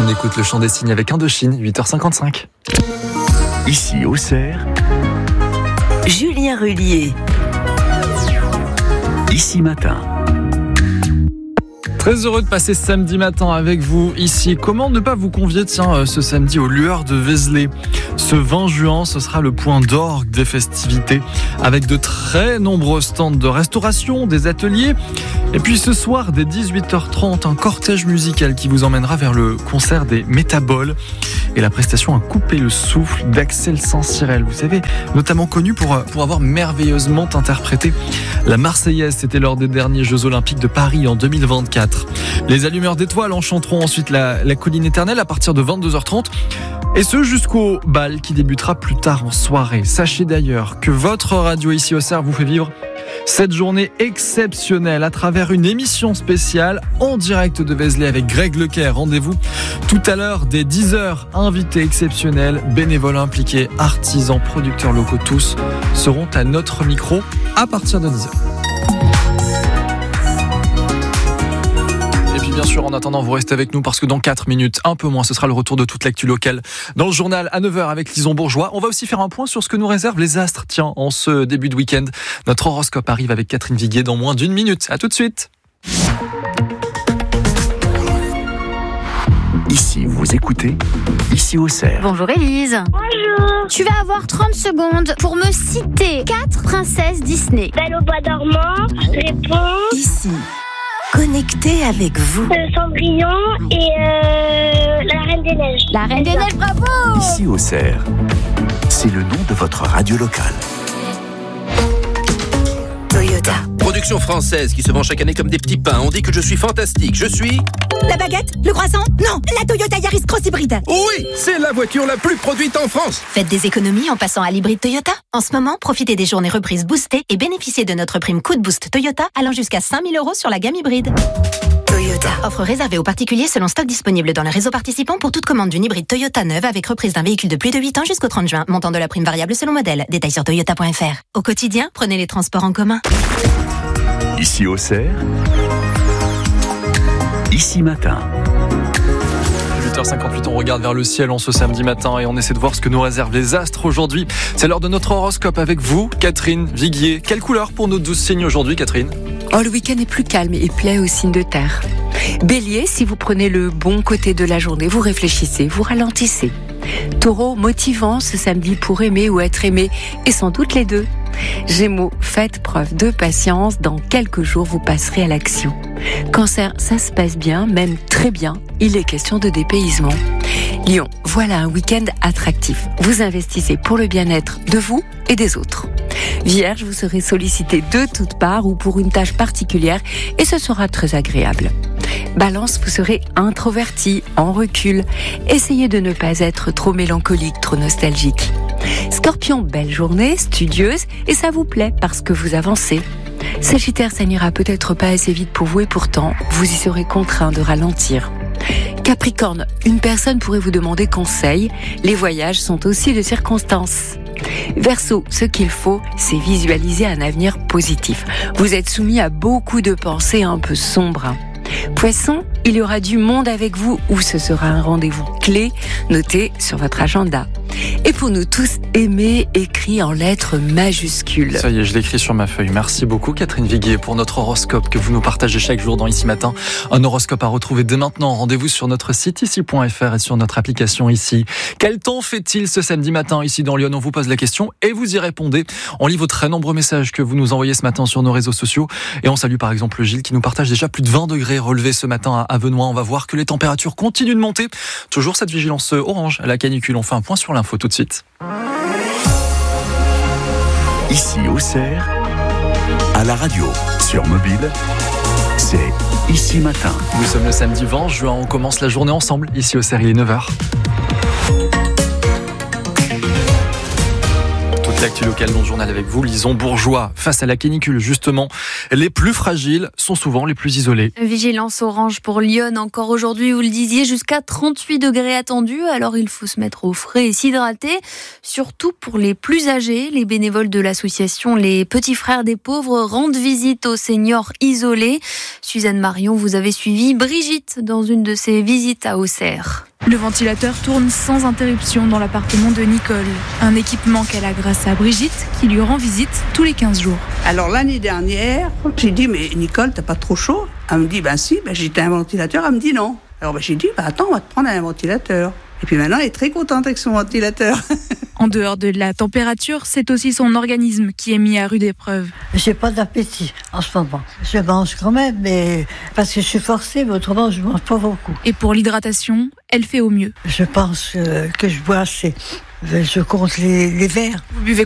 On écoute le chant des cygnes avec Indochine, 8h55. Ici Auxerre, Julien Rullier. Ici Matin. Très heureux de passer ce samedi matin avec vous ici. Comment ne pas vous convier, ce samedi aux Lueurs de Vézelay. Ce 20 juin, ce sera le point d'orgue des festivités avec de très nombreux stands de restauration, des ateliers. Et puis ce soir, dès 18h30, un cortège musical qui vous emmènera vers le concert des Métaboles et la prestation à couper le souffle d'Axel Saint-Cyrel. Vous savez, notamment connu pour avoir merveilleusement interprété la Marseillaise. C'était lors des derniers Jeux Olympiques de Paris en 2024. Les allumeurs d'étoiles enchanteront ensuite la colline éternelle à partir de 22h30. Et ce jusqu'au bal qui débutera plus tard en soirée. Sachez d'ailleurs que votre radio ici Auxerre vous fait vivre cette journée exceptionnelle à travers une émission spéciale en direct de Vézelay avec Greg Lecaire. Rendez-vous tout à l'heure dès 10h. Invités exceptionnels, bénévoles impliqués, artisans, producteurs locaux, tous seront à notre micro à partir de 10h. Bien sûr, en attendant, vous restez avec nous parce que dans 4 minutes, un peu moins, ce sera le retour de toute l'actu locale dans le journal à 9h avec Lison Bourgeois. On va aussi faire un point sur ce que nous réservent les astres. Tiens, en ce début de week-end, notre horoscope arrive avec Catherine Viguier dans moins d'une minute. À tout de suite. Ici, vous écoutez Ici Auxerre. Bonjour Élise. Bonjour. Tu vas avoir 30 secondes pour me citer 4 princesses Disney. Belle au bois dormant, Réponse, Ici, connecté avec vous. Cendrillon et la Reine des Neiges. La Reine des Neiges, bravo. Ici Auxerre, c'est le nom de votre radio locale. Toyota. Production française qui se vend chaque année comme des petits pains. On dit que je suis fantastique. Je suis... La baguette? Le croissant? Non, la Toyota Yaris Cross Hybride. Oui, c'est la voiture la plus produite en France. Faites des économies en passant à l'hybride Toyota. En ce moment, profitez des journées reprises boostées et bénéficiez de notre prime coup de boost Toyota allant jusqu'à 5 000 € sur la gamme hybride. Toyota. Offre réservée aux particuliers selon stock disponible dans le réseau participant pour toute commande d'une hybride Toyota neuve avec reprise d'un véhicule de plus de 8 ans jusqu'au 30 juin. Montant de la prime variable selon modèle. Détails sur toyota.fr. Au quotidien, prenez les transports en commun. Ici Auxerre, Ici Matin. 8h58, on regarde vers le ciel en ce samedi matin et on essaie de voir ce que nous réservent les astres aujourd'hui. C'est l'heure de notre horoscope avec vous, Catherine Viguier. Quelle couleur pour nos 12 signes aujourd'hui, Catherine ? Le week-end est plus calme et plaît aux signes de terre. Bélier, si vous prenez le bon côté de la journée, vous réfléchissez, vous ralentissez. Taureau, motivant ce samedi pour aimer ou être aimé, et sans doute les deux. Gémeaux, faites preuve de patience, dans quelques jours vous passerez à l'action. Cancer, ça se passe bien, même très bien, il est question de dépaysement. Lion, voilà un week-end attractif. Vous investissez pour le bien-être de vous et des autres. Vierge, vous serez sollicité de toutes parts ou pour une tâche particulière et ce sera très agréable. Balance, vous serez introverti, en recul. Essayez de ne pas être trop mélancolique, trop nostalgique. Scorpion, belle journée, studieuse, et ça vous plaît parce que vous avancez. Sagittaire, ça n'ira peut-être pas assez vite pour vous et pourtant, vous y serez contraint de ralentir. Capricorne, une personne pourrait vous demander conseil. Les voyages sont aussi de circonstances. Verseau, ce qu'il faut, c'est visualiser un avenir positif. Vous êtes soumis à beaucoup de pensées un peu sombres. Poisson, il y aura du monde avec vous ou ce sera un rendez-vous clé noté sur votre agenda. Et pour nous tous, aimer écrit en lettres majuscules. Ça y est, je l'écris sur ma feuille. Merci beaucoup Catherine Viguier pour notre horoscope que vous nous partagez chaque jour dans Ici Matin. Un horoscope à retrouver dès maintenant. Rendez-vous sur notre site ici.fr et sur notre application Ici. Quel temps fait-il ce samedi matin ici dans Lyon ? On vous pose la question et vous y répondez. On lit vos très nombreux messages que vous nous envoyez ce matin sur nos réseaux sociaux. Et on salue par exemple Gilles qui nous partage déjà plus de 20 degrés relevés ce matin à Venoy. On va voir que les températures continuent de monter. Toujours cette vigilance orange à la canicule. On fait un point sur l'info tout de suite. Ici Auxerre, à la radio, sur mobile, c'est Ici Matin. Nous sommes le samedi 20 juin, on commence la journée ensemble. Ici Auxerre, il est 9h. L'actu locale dans le journal avec vous, Lison Bourgeois. Face à la canicule, justement, les plus fragiles sont souvent les plus isolés. Vigilance orange pour Lyon, encore aujourd'hui, vous le disiez, jusqu'à 38 degrés attendus. Alors il faut se mettre au frais et s'hydrater, surtout pour les plus âgés. Les bénévoles de l'association Les Petits Frères des Pauvres rendent visite aux seniors isolés. Suzanne Marion, vous avez suivi Brigitte dans une de ses visites à Auxerre. Le ventilateur tourne sans interruption dans l'appartement de Nicole. Un équipement qu'elle a grâce à Brigitte qui lui rend visite tous les 15 jours. Alors l'année dernière, j'ai dit mais Nicole, t'as pas trop chaud? Elle me dit si, j'ai un ventilateur. Elle me dit non. Alors j'ai dit attends, on va te prendre un ventilateur. Et puis maintenant elle est très contente avec son ventilateur. En dehors de la température, c'est aussi son organisme qui est mis à rude épreuve. J'ai pas d'appétit en ce moment. Je mange quand même, mais parce que je suis forcée, mais autrement je mange pas beaucoup. Et pour l'hydratation, elle fait au mieux. Je pense que je bois assez. Je compte les verres. Vous buvez